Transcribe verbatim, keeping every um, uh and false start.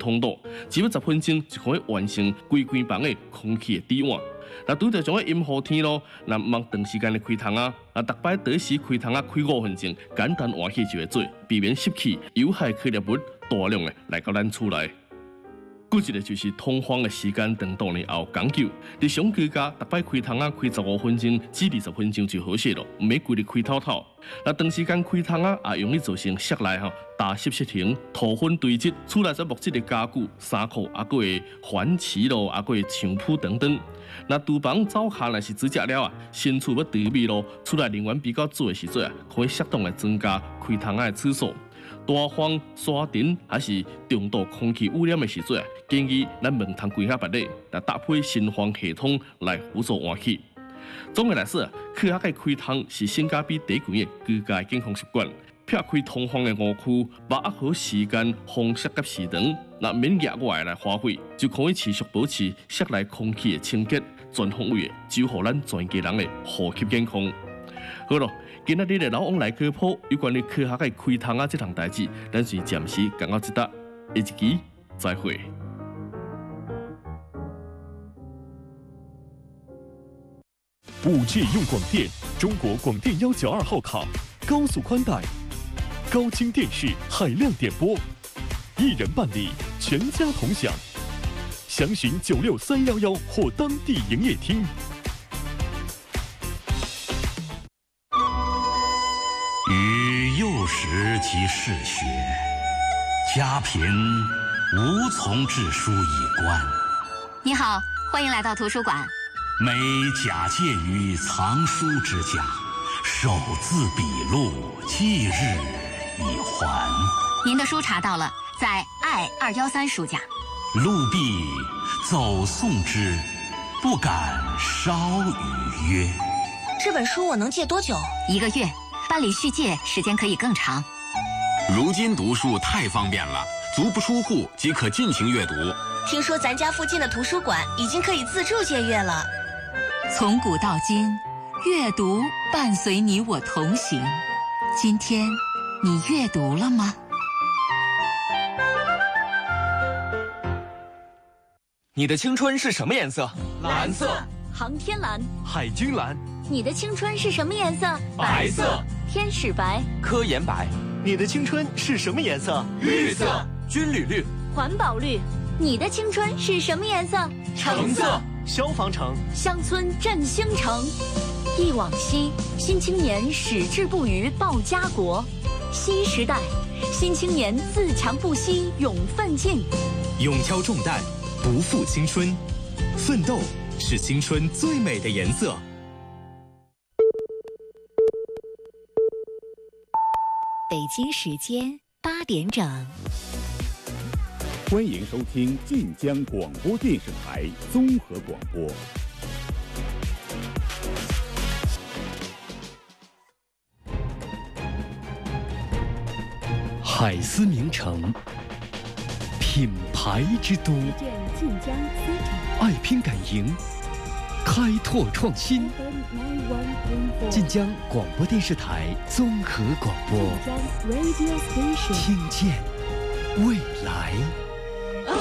通道，只要十分钟就可以完成规间房的空气的抵换。那拄着种个阴雨天咯，那唔通长时间的开窗啊，啊，逐摆第一时开窗啊，开五分钟，简单换气就会做，避免湿气、有害颗粒物大量的来到咱厝内。过一个就是通风的时间长度呢，也有讲究。日常居家，逐摆开窗啊，开十五分钟至二十分钟就好些咯，唔免规日开透透。那长时间开窗啊，也容易造成室内吼大湿失停、土粉堆积，厝内所木质的家具、衫裤，啊，佫会环起咯，啊，佫会墙铺等等。那厨房灶下若是煮食了啊，新厝要除味咯，厝内人员比较做的时阵啊，可以适当的增加开窗啊的次数。大风、沙尘还是重度空气污染的时阵啊，建议咱门窗关下别咧，来搭配新风系统来辅助换气。总的来说，客客的开窗是性价比低贵的居家健康习惯。撇开通风的误区，把握好时间、方式甲时长，那免额外来花费，就可以持续保持室内空气的清洁、全方位的守护咱全家人的呼吸健康。好咯，今仔日的老王来科普有关于科学的开窗啊这项代志，咱是暂时讲到这搭，下一期再会。 五 G 用广电，中国广电幺九二号卡，高速宽带，高清电视，海量点播，一人办理，全家同享。详询九六三幺幺或当地营业厅。 与幼时即嗜血，家贫无从治书以观。 你好，欢迎来到图书馆。 每假借于藏书之家，手字笔录，即日以还。 您的书查到了，在 I 二一三书架。 陆必走送之，不敢稍逾约。 这本书我能借多久？ 一个月。办理续借时间可以更长。 如今读书太方便了，足不出户即可尽情阅读。 听说咱家附近的图书馆已经可以自助借阅了。 从古到今，阅读伴随你我同行。今天，你阅读了吗？ 你的青春是什么颜色？ 蓝色。航天蓝。 海军蓝。 你的青春是什么颜色？ 白色。 天使白。 科研白。 你的青春是什么颜色？ 绿色。军旅绿。 环保绿。你的青春是什么颜色？ 橙色。 消防橙。 乡村振兴城。忆往昔，新青年矢志不渝报家国。新时代，新青年自强不息勇奋进。 勇挑重担，不负青春。奋斗是青春最美的颜色。 北京时间八点整， 欢迎收听晋江广播电视台综合广播。 海思名城，品牌之都， 晋江 City， 爱拼敢赢，开拓创新。晋江广播电视台综合广播，听见未来。